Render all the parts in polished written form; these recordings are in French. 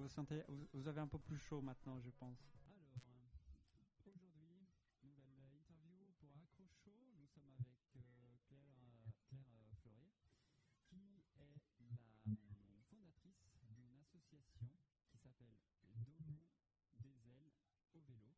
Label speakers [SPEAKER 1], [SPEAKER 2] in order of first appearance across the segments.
[SPEAKER 1] vous avez un peu plus chaud maintenant, je pense.
[SPEAKER 2] Alors, aujourd'hui, nouvelle interview pour Accro Show. Nous sommes avec Claire Fleuret, qui est la fondatrice d'une association qui s'appelle Donnons des ailes au vélo.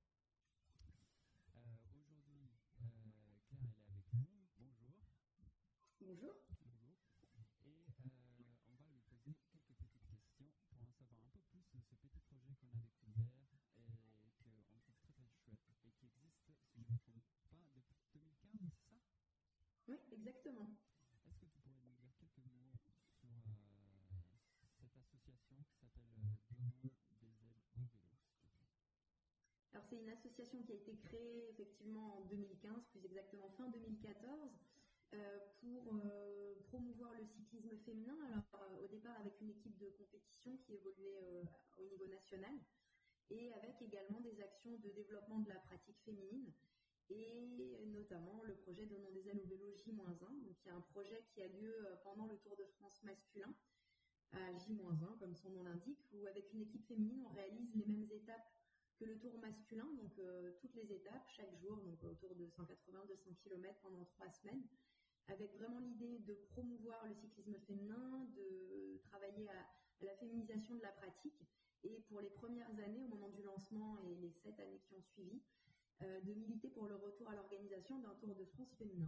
[SPEAKER 2] Aujourd'hui, Claire, elle est avec nous. Bonjour.
[SPEAKER 3] Bonjour.
[SPEAKER 2] Bonjour. Et on va lui poser quelques petites questions pour en savoir un peu plus de ce petit projet qu'on a découvert et qu'on trouve très très chouette et qui existe, si je ne me trompe pas, depuis 2015, c'est ça?
[SPEAKER 3] Oui, exactement.
[SPEAKER 2] Est-ce que tu pourrais nous dire quelques mots sur cette association qui s'appelle Donnons des ailes au vélo, s'il te plaît?
[SPEAKER 3] Alors c'est une association qui a été créée effectivement en 2015, plus exactement fin 2014, pour promouvoir le cyclisme féminin. Alors au départ avec une équipe de compétition qui évoluait au niveau national et avec également des actions de développement de la pratique féminine et notamment le projet Donnons des ailes au vélo J-1. Donc il y a un projet qui a lieu pendant le Tour de France masculin à J-1 comme son nom l'indique, où avec une équipe féminine on réalise les mêmes étapes que le tour masculin, donc toutes les étapes chaque jour, donc autour de 180-200 km pendant 3 semaines, avec vraiment l'idée de promouvoir le cyclisme féminin, de travailler à la féminisation de la pratique, et pour les premières années, au moment du lancement et les 7 années qui ont suivi, de militer pour le retour à l'organisation d'un Tour de France féminin.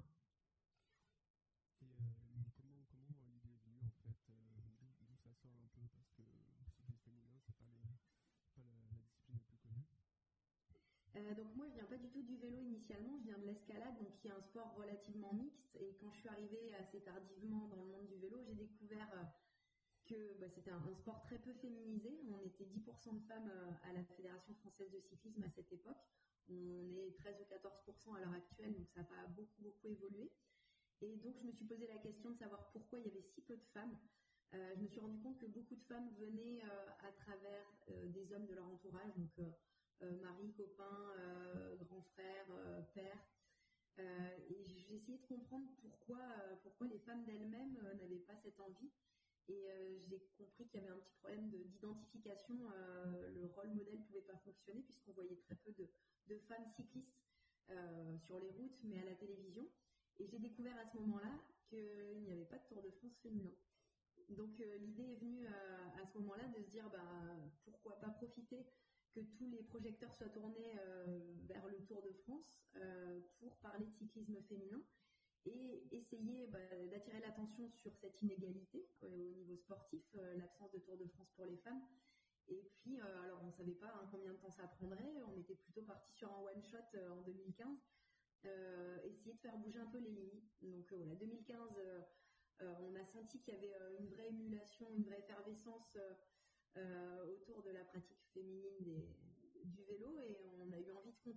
[SPEAKER 4] Et comment l'idée est venue en fait, d'où ça sort un peu, parce que le cyclisme féminin, c'est pas la discipline la plus connue.
[SPEAKER 3] Donc moi je viens pas du tout du vélo initialement, je viens de l'escalade, donc qui est un sport relativement mixte, et quand je suis arrivée assez tardivement dans le monde du vélo, j'ai découvert que c'était un sport très peu féminisé. On était 10% de femmes à la Fédération française de cyclisme à cette époque, on est 13 ou 14% à l'heure actuelle, donc ça n'a pas beaucoup évolué, et donc je me suis posé la question de savoir pourquoi il y avait si peu de femmes. Je me suis rendu compte que beaucoup de femmes venaient à travers des hommes de leur entourage, donc mari, copain, grand frère, père. Et j'ai essayé de comprendre pourquoi les femmes d'elles-mêmes n'avaient pas cette envie. Et j'ai compris qu'il y avait un petit problème d'identification. Le rôle modèle ne pouvait pas fonctionner puisqu'on voyait très peu de femmes cyclistes sur les routes, mais à la télévision. Et j'ai découvert à ce moment-là qu'il n'y avait pas de Tour de France féminin. Donc l'idée est venue à ce moment-là de se dire pourquoi pas profiter que tous les projecteurs soient tournés vers le Tour de France pour parler de cyclisme féminin et essayer d'attirer l'attention sur cette inégalité au niveau sportif, l'absence de Tour de France pour les femmes. Et puis, alors on ne savait pas combien de temps ça prendrait, on était plutôt parti sur un one-shot en 2015, essayer de faire bouger un peu les lignes. Donc voilà, 2015, on a senti qu'il y avait une vraie émulation, une vraie effervescence autour de la pratique féminine du vélo, et on a eu envie de